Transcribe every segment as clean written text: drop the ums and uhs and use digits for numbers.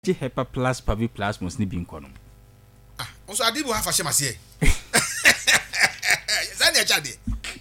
Hepa plus Pavi plus must be in Conum. Also, I did have a shemasi. Zania Jadi.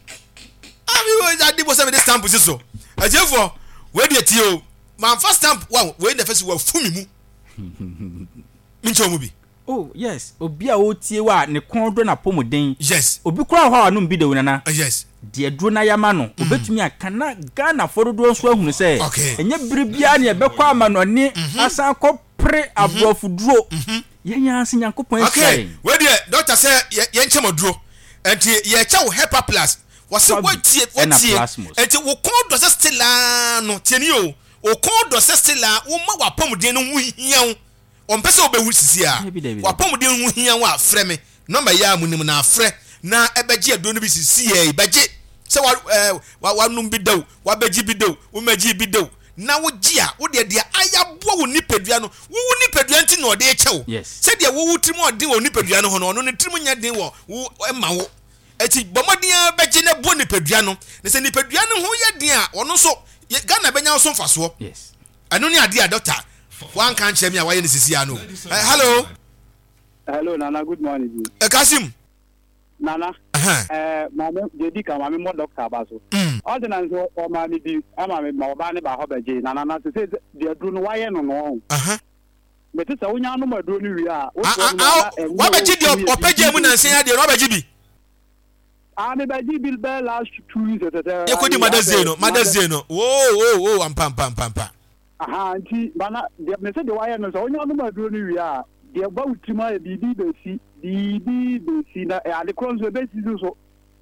I did was having this stamp so. I therefore, where did you? My first stamp, wow, when the festival Fumimu. Mincho movie. Oh, yes. Obia Otiewa, ne Condon Apomodin. Yes. Obikra, how no be the winner. Yes. Dear Drona Yamano, Obetumia cannot Ghana for the doors who say. Okay. And yet Bribiania, Bequaman or near Asanko pre abroad for draw. Yes, in Yanko point. Okay. Where the doctor said, Yanchamo draw. And ye chow Hepa plus. Was so what ye and it will call the Stella no tenio or call the Stella Uma Pomodin young. On person be wisia wa pomodin hu hia wa frɛ me number ya munim na frɛ na ebeji adonu bi sisi beji se wa num bi daw wa beji bi daw wo maji bi daw na wo gia wo de ayabo wo nipadua no wo nipadua nti na ode ekyɛw se de wo wutrim ode wo nipadua no ho no ne trim nya den wo ema wo eti bomodia beji na bo nipadua no ne se nipadua no ho ye den a ono so Ghana benya so mfaso yes anu ni ade a doctor one can't tell me why you see ano. Hello. Hello, Nana. Good morning. Kasim. Nana. Mama, Jadi ka mama mo doctor baso. Ordinance o mama di, ama me ma ba ne ba ho beje. Nana na say the dru no why no no. Me te say onya no ma dru no wi a. Wa beje di opeje mu na nsen ya de no beje bi. Me beje bil be last 2 years. E ko di madazeno. Whoa, am pam. Anti bana me say the wire no so onya no ma duro ni wi a de ba utima bibi besi na ade kronzo besi so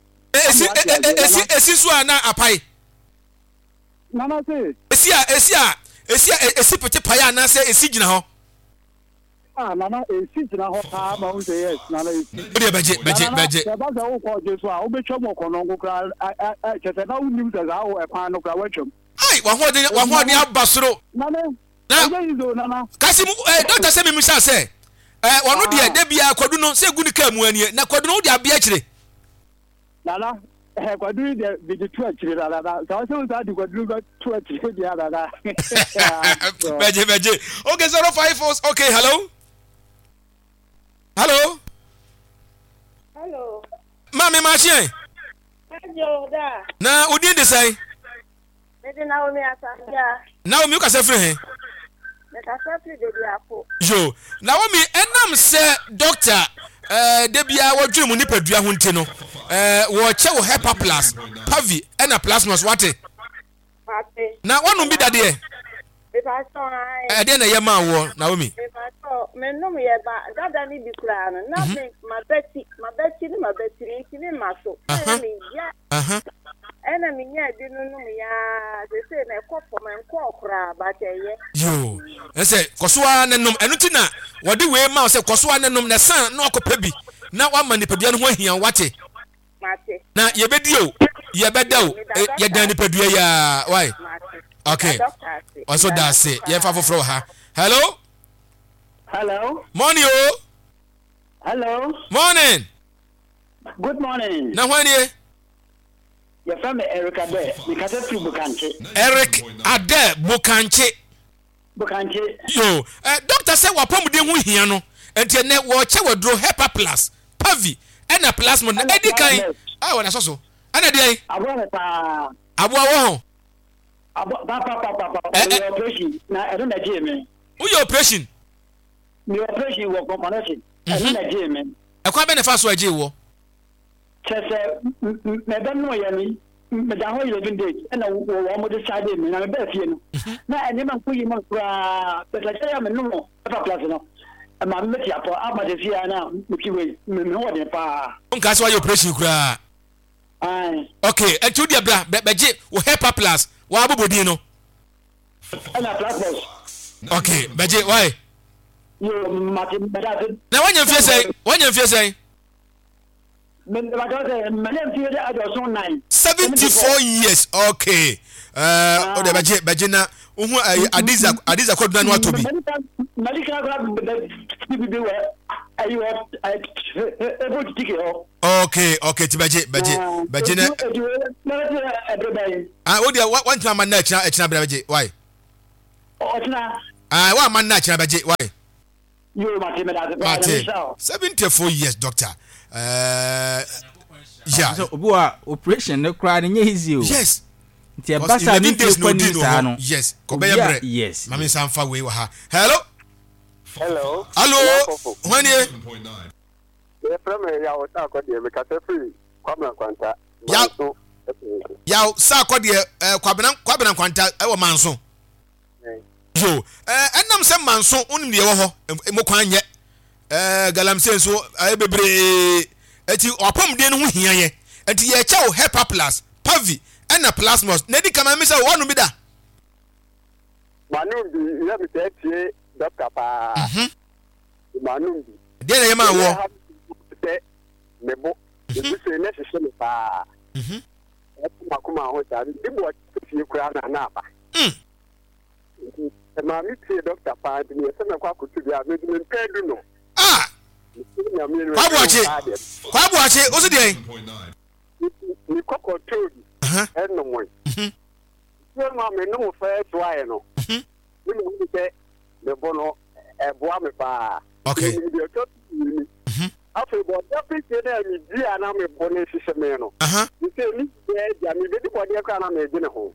esi so ana apai nana say esi pete pai ana say esi gina ho nana esi gina ho ka ma un say yes nana esi de beje ba za wo ko je so a wo betwa mo kono ngukra chese na unim za wo e pan no kra watwam ai wa ho de abasoro nana Kasim doctor say me misa say wonu de bia kwadu no say guni ka mu ani na kwadu no de abia kire nana kwadu de bi tu akire la so say di kwadu go tu akire dia la beje okay 054 okay hello mami machine hello da na odi de say Naomi Asanja. Naomi ka se free he. Yo, Naomi enam se doctor de bia wodwemu nipadua ho nti no wo che wo Hepa plus Pavi ena plasmos wate. Na wonu bi dade e. De na ye ma wo Naomi. Menum ye ba dada ni bi kura no na me mabeti ni maso. Ena minya di nunu ya se na ekofo man ko okra ba teye yo ese kosoa nenum enuti na wodi we ma se kosoa nenum na san na okopa bi na wa ma nipadua no ho ahia wate mate na ye bedio ye bedao ye dan nipadua ya why okay also that say ye fa foforo ha hello morning hello morning good morning na hwanie your family Eric Ade, because of Bukanche. Eric Ade Bukanche. Yo, doctor said what pomde hu hia no. Enti ne wo che wodro Hepa plus Pavi ena plasma na edi kan. Wona so. Ana dey. Abo pa. Abo wo ho. Abo pa. Operation na I don't know me. Who your operation? Me operation wo combination. I don't know me. E kwa be na fa so agi wo. Chese me don no yami me da ho 11 days and wo mo decide me na me be fie no na ene man kuyi man kura but like say me no Hepa plus no ma me ti apo ama de fie na me ki we me ho de pa nka so your operation kura ai okay e tu dia bra beje wo Hepa plus wa abobodin no ana plus okay beje why yo mati beda na wanya fie say 74 years okay o de beje na ohu adiza koduna no atobi okay ti beje na o de want to man na echina beje why Wa man na chira beje. Why? You Mate. 74 years, doctor. Yeah. So obuwa operation no cry nye easy o. Yes. Nti e basa ni kwani sa no. Yes. Ko be bre. Yes. Mami sanfa we wa ha. Hello. Hello. When you? The premier ya o ta ko de me ka se free. Kwabena kwanta. Ya sa ko de kwabena kwanta e wo manso. Yo, enam se manso unim de wo ho mo kwan nye. Galamsey so bebre eti opam de no ho hia ye. Enti ye cha wo Hepa Plus, Pavi, na Plasmos. Na di kama me se wo no bi da. Manum bi ya mi te tie doctor pa. Manum bi. De na ye ma wo. Mebo. Ebi se ne hye me pa. Makuma ho ta. Di bo tie kura na ba. Mami tie doctor pa di me se me kwa kutu bia me di me pedu no. Kwa buache osi de ni koko tobi eno mo so ma me no fa twae no ni mo se me bono eboa me pa okay afi bo da pese na mi di ana me bono sise me no ni se ni ja mi be di bo de kwa na me di ne ho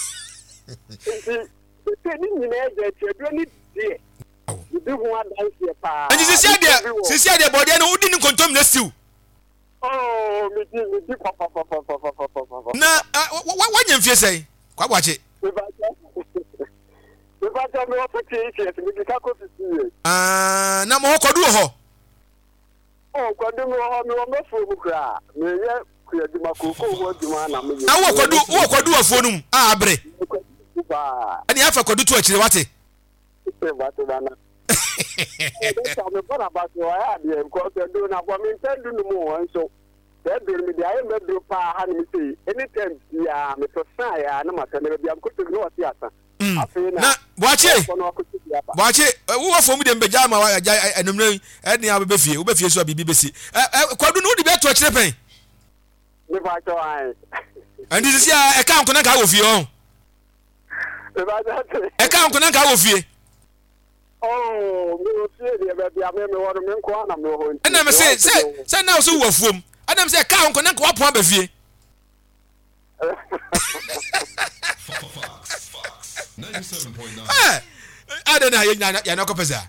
se ni ni na ja tie ni die Bibi ho adanse pa. And sisi ade body no udi ni kontom na siw. Oh, mi di papa. Na wanya mfie sei. Kwa bwache. Mi ba ja me wa pete mi di ka ko sisi. Na mo kodu ho. Oh, kodu ho mi wa mafo mu kra. Me ye kuya di makoko ho di ma na me. Na wo kodu afo num. Abre. Ba. Ani afa kodu to akire wate. Batana. Me para ba so ya de ko se do na bo me tendu no mo wan so. Se do me de aye me do pa ha ni say anytime ya me to san ya na ma se me bia ko to no wasi asa. Na bwache wo afo mu de mbeja ma wa enumre eni abebe fie wo be fie so bibi besi kwadu no di be to akire pen me ba to ai and this is ya e ka nko na ka wo fie on e ka nko na ka wo fie. Oh, me see the baby me woro me nko na me ho. And I say now so wo fuom. Adam say ka nko na nko apon ba fie. Fox 97.9. I don't know ya na ko pesa.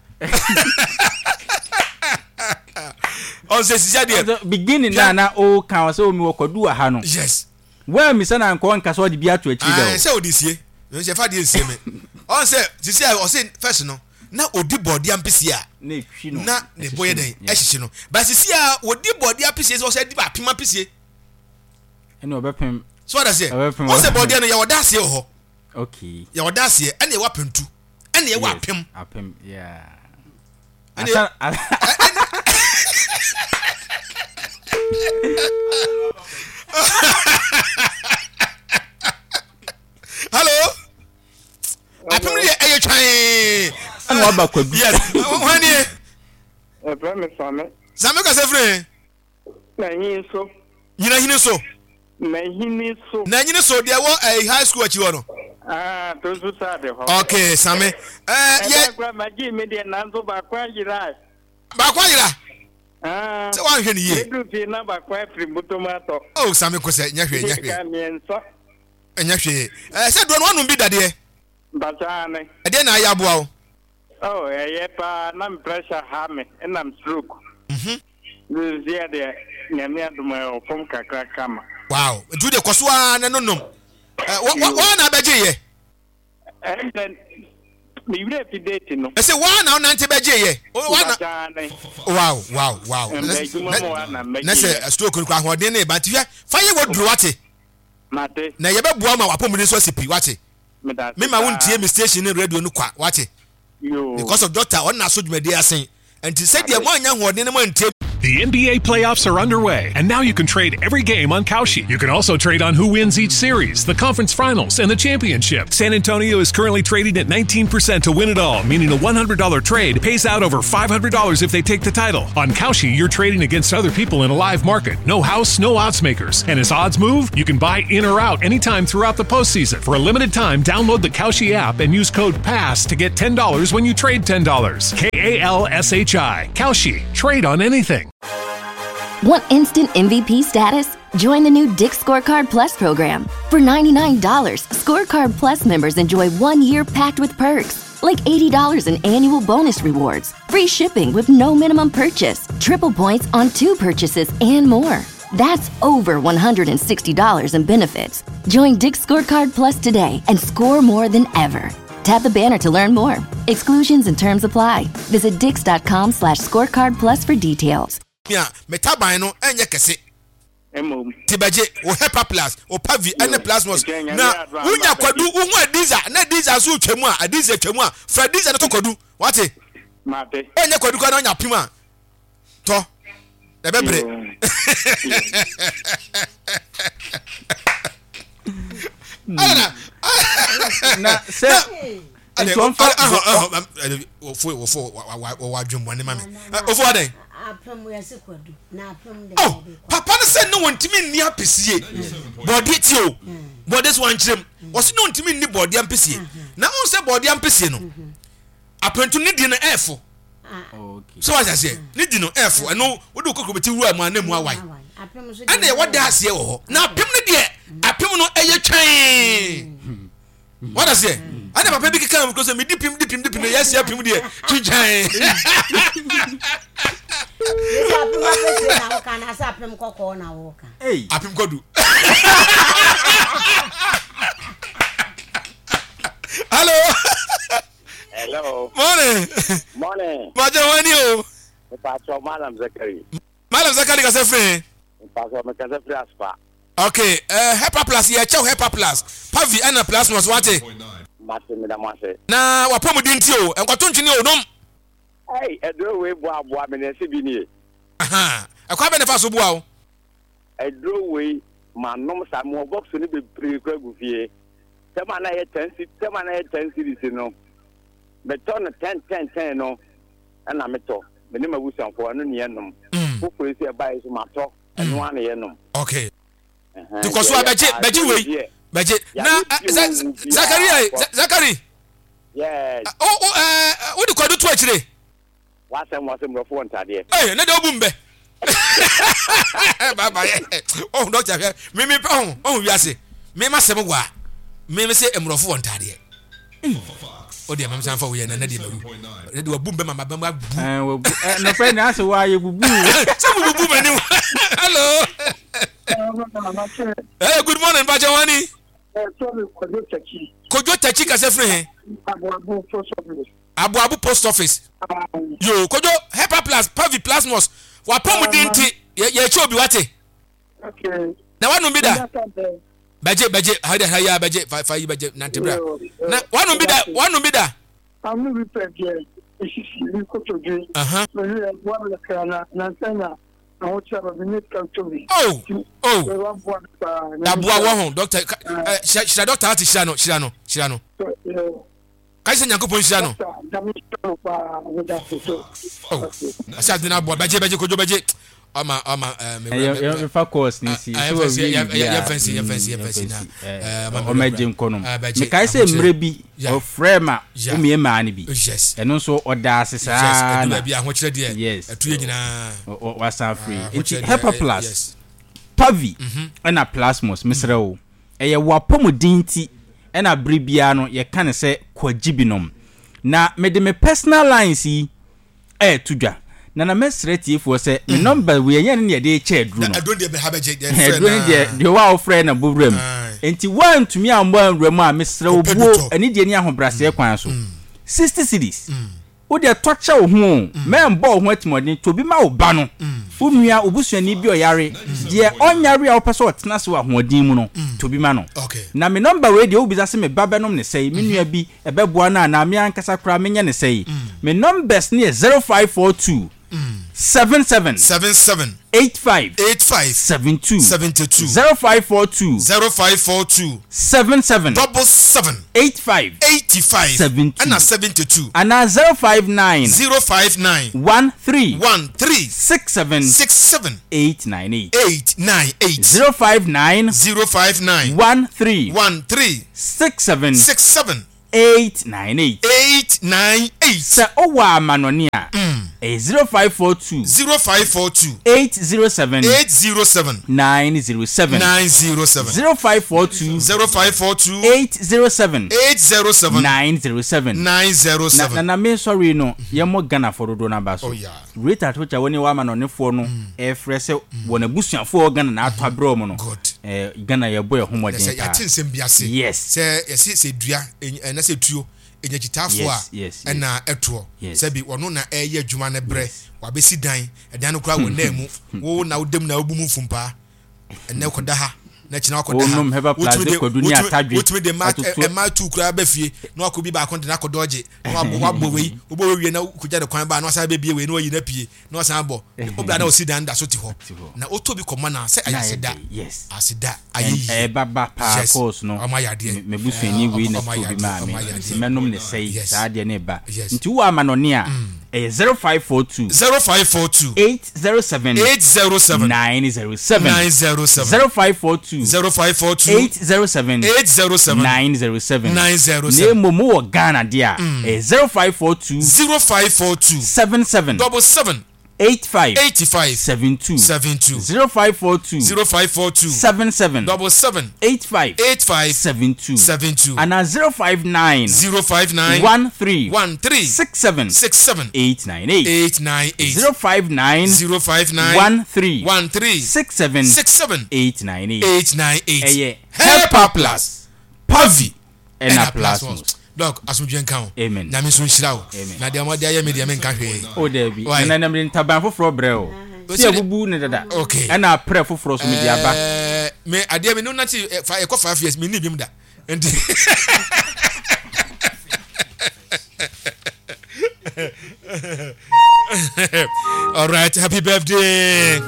On say sisi ade beginning na o kan so mi wo kodu aha no. Yes. Where mi sana nko nka so di bia to achi da o. Say odisie. No say fa de sie me. On say sisi o say first no. Na odi body ampisi a na ehwi no na ne boye den ehihye no ba sisi a odi body ampisi so say di ba pima ampisi ene obepem so what say o say body no ya woda se ho okay ya woda se ene wa pentu ene wa apem yeah hello apem de eye twan and what back with yes when e problem same same ka se free na yin so nyina so na nyina so de wo high school achi wo no to so sade ho okay same ye kwa magi me de nanzo ba kwa yira se wan hwe ni ye edu fi na ba kwa free motomato oh same ko se nya hwe ka mienso nya hwe se do no wonu bi dade batane ade na ya boa o oh ye pa na pressure ha me na stroke zia de nyame aduma o pom kakra kama wow do de koso a na no wa na beje ye and then me we update no I say wa na na nte beje ye wa na wow na say stroke ko ahoden na ba tia fa ye woduru wate mate na ye be boa ma wapom ni so sipi wate me ma won tie me station ni radio no kwa wate because of doctor on na so dwumade asen and said the mo anya hoden mo nte The NBA playoffs are underway, and now you can trade every game on Kalshi. You can also trade on who wins each series, the conference finals, and the championship. San Antonio is currently trading at 19% to win it all, meaning a $100 trade pays out over $500 if they take the title. On Kalshi, you're trading against other people in a live market. No house, no odds makers. And as odds move, you can buy in or out anytime throughout the postseason. For a limited time, download the Kalshi app and use code PASS to get $10 when you trade $10. KALSHI. Kalshi. Trade on anything. Want instant MVP status? Join the new Dick's Scorecard Plus program. For $99, Scorecard Plus members enjoy 1 year packed with perks, like $80 in annual bonus rewards, free shipping with no minimum purchase, triple points on 2 purchases, and more. That's over $160 in benefits. Join Dick's Scorecard Plus today and score more than ever. Tap the banner to learn more. Exclusions and terms apply. Visit dix.com/scorecardplus for details. Yeah, metabai no enye kese. Tibaje o Hepa Plus o Pavi ene Plasmos na unya kwadu unhu adiza na adiza so twemu a adiza twemu a fra adiza to kwadu wate mate enye kwadu kwa na onya pim a to na bebre na se Wo adwum woni mame ofo aden oh papa no say no wontimi nni apesie body tio body so ankyerem wo say no wontimi nni body ampesie na won say body ampesie no apentu ne di no efo okay so what I say ne di no efo eno wo do kokobeti wu amu anamu awai ana ye wada asie wo ho na apem ne de apem no eye twen what I say ana papa bi keka because me dipim yes ya pim de twijan hey apim kodu hello morning Baja wani o Pastor Malam Zakari ka se free Pastor me ka se free aspa okay Hepa Plus ya chew Hepa Plus Pavi ana plus was wate mate me da mwase na wapomu dinti o enkoto ntwini o nom hey edro we boa me na se bi ni aha akwa be ne fa so boa o edro we manom sa mo box ni be pre kwa gufie tema na ye 10 series no me ton 10 no ana me to me ne mawusan fo no ne yenom ko polisi e bai so mato eno ana yenom okay because wa beji we beji na Zakari yes wo di kwadu to akire wasem rofo ntade eh na de obumbe baba oh doctor me oh wiase me masem gwa me se emrofo ntade o de amam sanfa wo ye na de maru na de obumbe mama ba bu no pe na se wa ye bubu se bubu mani hello hey good morning Baja wani Kojo Tachi ka se free Abu post office yo Kojo Hepa Plus Pavi Plasmos wa pomu dinti ye chobi wate okay na wanu bida beje haya beje fa yi beje na tebra na wanu bida amu bi pege isisi ni kotoje so ye bwa kana na sana na hocha ba minute kan tobi Abua wo ho doctor shira doctor ati shira no kai se nyankopon shira no asa dina bo beje Kojo beje ama me fa course ni si so ya fancy na o meje nkonom me kai se mre bi o frema o me ma ni bi eno so oda asesa na bi ahokyere de atuye nyina wa san free enti Hepa Plus Pavi ena Plasmos misrewo eye wapomudinti ena bribia no ye kan se kwagibinom na mede me personal lines yi tudwa na mesreti efo se me number we yen ne de che dru no adon de be habeje de wa ofre na bobrem enti wan tumi ambo anwrem a mesrewo buo ani de ni ahobrase kwan so 60 cities wo de tocha wo ho membo ho atimodin to bi ma wo ba no unua obusuani bi oyare de onyare a opeso otena se wa hoodin mu no to bi ma no na me number we de obisa se me babenom ne sei me nua bi ebeboa na me ankasa kra me nya ne sei me numbers ne 0542 77 77 85 85 72 72 0542 0542 77 77 85 85 72 and 72 and 059 059 13 13 67 67 898 898 059 059 13 13 67 67 898 898 Sir Owa Manonia 0542 0542 807 807 907 907 0542 0542 807 807 907 907 na me sorry no yemo Ghana for do na baso. Oh yeah. Rate at which I woni wa manonefo no e frese wona busuafo Ghana na ato abro mo no. Ghana ye boy homoden ta. Ya tinsem biase. Yes. Se dua na se tuo enyagitafo a na eto se bi wono na eye adwuma na bre wa besi dan edan no kra wo na mu wo na wodem na obumu fumpa enne koda ha na china koda ha wotumi de ma tu kra ba fie na akobi ba konde na kodoje na wabo we obo we na kugya de kwan ba na asa be bie we na oyi na pie na asa abo obla na osi dan da so ti ho na otobi koma na se ayaseda aseda ayi baba pa course no mebusu ani we na tobi ma me menom ne sei saa de ne ba nti wo amanone a 0542 0542 807 807 907 907 0542 0542 807 807 907 907 Nemo mo Ghana dia 0542 0542 77 77 85 85 72 72 0542 0542 77 77 85 85 72 72 and 059 059 13 13 67 67 898 898 059 059 13 13 67 67 898 898 Helper Plus Pavi and a plasmos. Dog, asumdwen kan o. Amen. Na me so nhyira o. Na de amade aye me de me nka hwe. O da bi. Na nam de ntaban foforo bre o. Si abubu ne dada. Okay. Na pre foforo so me di aba. Me ade me no na ti fa e ko 5 years me ni bim da. Enti All right, happy birthday.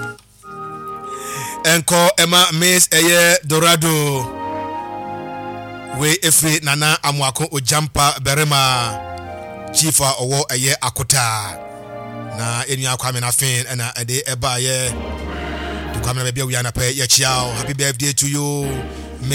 Enko Emma Miss Eye Dorado. We efre nana amwako ojampa berema chifa owo eye akota na enu akwa me na fin na ade eba ye to kwame na bia wi ana pa ye chiao. Happy birthday to you.